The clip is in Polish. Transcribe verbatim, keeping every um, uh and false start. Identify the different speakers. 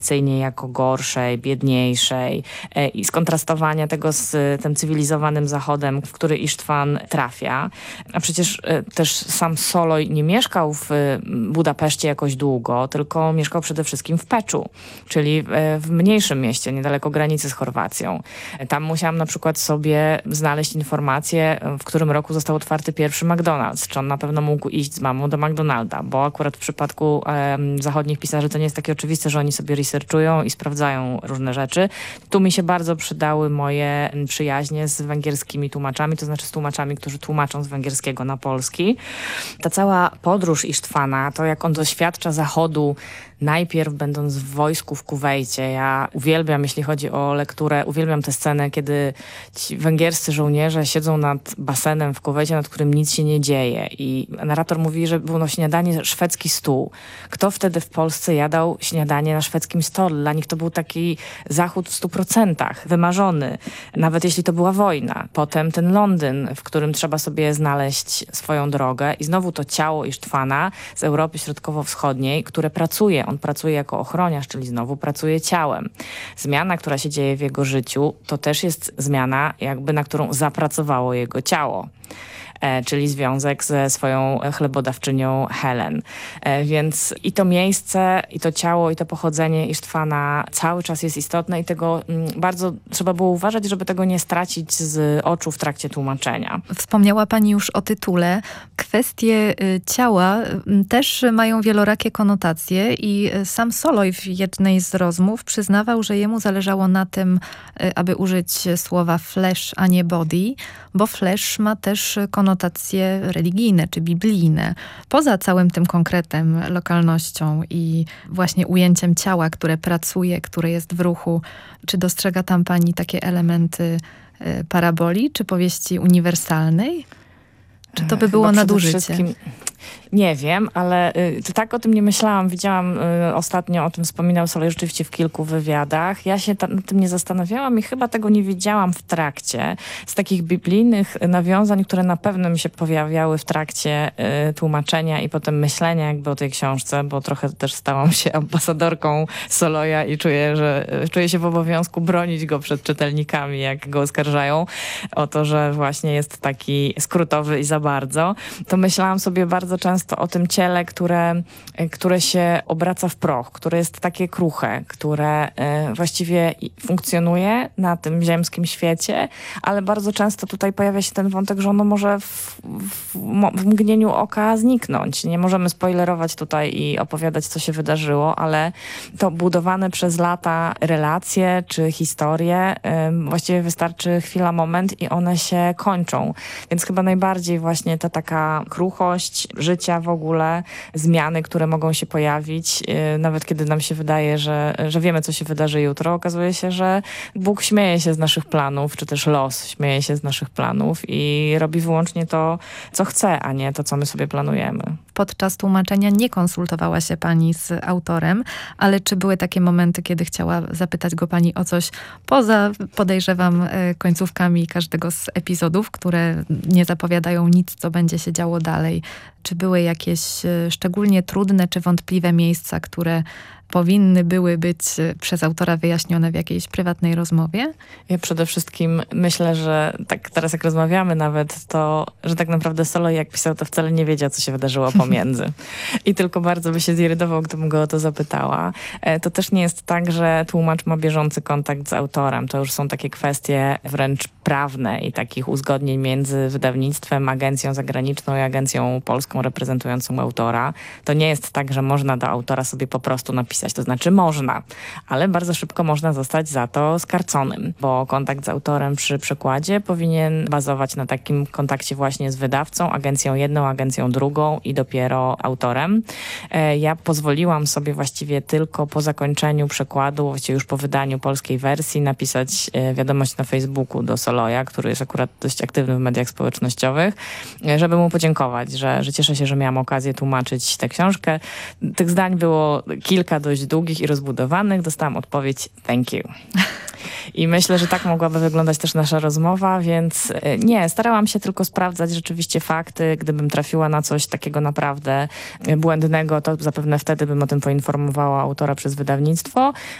Speaker 1: jako gorszej, biedniejszej i skontrastowania tego z tym cywilizowanym Zachodem, w który Isztwan trafia. A przecież też sam Soloj nie mieszkał w Budapeszcie jakoś długo, tylko mieszkał przede wszystkim w Peczu, czyli w mniejszym mieście, niedaleko granicy z Chorwacją. Tam musiałam na przykład sobie znaleźć informację, w którym roku został otwarty pierwszy McDonald's, czy on na pewno mógł iść z mamą do McDonalda, bo akurat w przypadku e, zachodnich pisarzy to nie jest takie oczywiste, że oni sobie researchują i sprawdzają różne rzeczy. Tu mi się bardzo przydały moje przyjaźnie z węgierskimi tłumaczami, to znaczy z tłumaczami, którzy tłumaczą z węgierskiego na polski. Ta cała podróż Isztwana, to jak on doświadcza Zachodu, najpierw będąc w wojsku w Kuwejcie. Ja uwielbiam, jeśli chodzi o lekturę, uwielbiam tę scenę, kiedy ci węgierscy żołnierze siedzą nad basenem w Kuwejcie, nad którym nic się nie dzieje. I narrator mówi, że było no śniadanie, szwedzki stół. Kto wtedy w Polsce jadał śniadanie na szwedzkim stole? Dla nich to był taki Zachód w stu procentach, wymarzony. Nawet jeśli to była wojna. Potem ten Londyn, w którym trzeba sobie znaleźć swoją drogę. I znowu to ciało Isztwana z Europy Środkowo-Wschodniej, które pracuje. On pracuje jako ochroniarz, czyli znowu pracuje ciałem. Zmiana, która się dzieje w jego życiu, to też jest zmiana, jakby na którą zapracowało jego ciało. E, czyli związek ze swoją chlebodawczynią Helen. E, więc i to miejsce, i to ciało, i to pochodzenie Isztwana cały czas jest istotne i tego m, bardzo trzeba było uważać, żeby tego nie stracić z oczu w trakcie tłumaczenia.
Speaker 2: Wspomniała pani już o tytule. Kwestie y, ciała y, też mają wielorakie konotacje i y, sam Soloj w jednej z rozmów przyznawał, że jemu zależało na tym, y, aby użyć słowa flesh, a nie body, bo flesh ma też konotacje konotacje religijne czy biblijne. Poza całym tym konkretem, lokalnością i właśnie ujęciem ciała, które pracuje, które jest w ruchu, czy dostrzega tam pani takie elementy y, paraboli, czy powieści uniwersalnej? Czy to by było
Speaker 1: Chyba
Speaker 2: nadużycie?
Speaker 1: Nie wiem, ale y, tak o tym nie myślałam. Widziałam y, ostatnio, o tym wspominał Solej rzeczywiście w kilku wywiadach. Ja się ta, nad tym nie zastanawiałam i chyba tego nie wiedziałam w trakcie. Z takich biblijnych nawiązań, które na pewno mi się pojawiały w trakcie y, tłumaczenia i potem myślenia jakby o tej książce, bo trochę też stałam się ambasadorką Soloja i czuję, że y, czuję się w obowiązku bronić go przed czytelnikami, jak go oskarżają o to, że właśnie jest taki skrótowy i za bardzo. To myślałam sobie bardzo często o tym ciele, które, które się obraca w proch, które jest takie kruche, które y, właściwie funkcjonuje na tym ziemskim świecie, ale bardzo często tutaj pojawia się ten wątek, że ono może w, w, w mgnieniu oka zniknąć. Nie możemy spoilerować tutaj i opowiadać, co się wydarzyło, ale to budowane przez lata relacje czy historie, y, właściwie wystarczy chwila, moment i one się kończą. Więc chyba najbardziej właśnie ta taka kruchość życia w ogóle, zmiany, które mogą się pojawić, yy, nawet kiedy nam się wydaje, że, że wiemy, co się wydarzy jutro, okazuje się, że Bóg śmieje się z naszych planów, czy też los śmieje się z naszych planów i robi wyłącznie to, co chce, a nie to, co my sobie planujemy.
Speaker 2: Podczas tłumaczenia nie konsultowała się pani z autorem, ale czy były takie momenty, kiedy chciała zapytać go pani o coś poza, podejrzewam, końcówkami każdego z epizodów, które nie zapowiadają nic, co będzie się działo dalej? Czy były jakieś szczególnie trudne czy wątpliwe miejsca, które powinny były być przez autora wyjaśnione w jakiejś prywatnej rozmowie?
Speaker 1: Ja przede wszystkim myślę, że tak teraz jak rozmawiamy nawet, to, że tak naprawdę Soloj jak pisał, to wcale nie wiedział, co się wydarzyło pomiędzy. I tylko bardzo by się zirytował, gdybym go o to zapytała. To też nie jest tak, że tłumacz ma bieżący kontakt z autorem. To już są takie kwestie wręcz prawne i takich uzgodnień między wydawnictwem, agencją zagraniczną i agencją polską reprezentującą autora. To nie jest tak, że można do autora sobie po prostu napisać. To znaczy można, ale bardzo szybko można zostać za to skarconym, bo kontakt z autorem przy przekładzie powinien bazować na takim kontakcie właśnie z wydawcą, agencją jedną, agencją drugą i dopiero autorem. Ja pozwoliłam sobie właściwie tylko po zakończeniu przekładu, właściwie już po wydaniu polskiej wersji, napisać wiadomość na Facebooku do Soloja, który jest akurat dość aktywny w mediach społecznościowych, żeby mu podziękować, że, że cieszę się, że miałam okazję tłumaczyć tę książkę. Tych zdań było kilka do dość długich i rozbudowanych, dostałam odpowiedź thank you. I myślę, że tak mogłaby wyglądać też nasza rozmowa, więc nie, starałam się tylko sprawdzać rzeczywiście fakty. Gdybym trafiła na coś takiego naprawdę błędnego, to zapewne wtedy bym o tym poinformowała autora przez wydawnictwo,